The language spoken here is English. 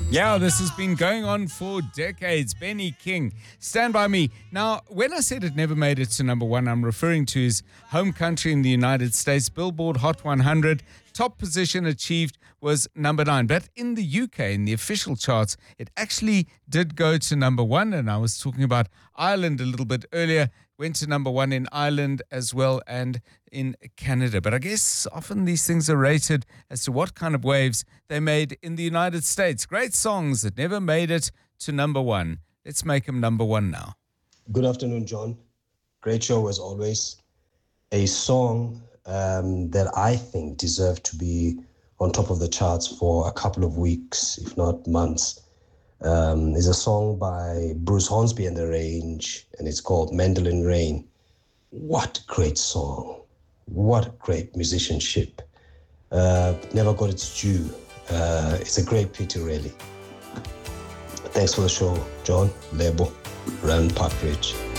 Yeah, this has been going on for decades. Benny King, Stand By Me. Now, when I said it never made it to number one, I'm referring to his home country in the United States. Billboard Hot 100, top position achieved was number 9. But in the UK, in the official charts, it actually did go to number 1. And I was talking about Ireland a little bit earlier. Went to number 1 in Ireland as well and in Canada. But I guess often these things are rated as to what kind of waves they made in the United States. Great songs that never made it to number 1. Let's make them number 1 now. Good afternoon, John. Great show as always. A song that I think deserved to be on top of the charts for a couple of weeks, if not months. Is a song by Bruce Hornsby and the Range, and it's called Mandolin Rain. What a great song. What great musicianship. Never got its due. It's a great pity, really. Thanks for the show, John, Lebo, Rand Partridge.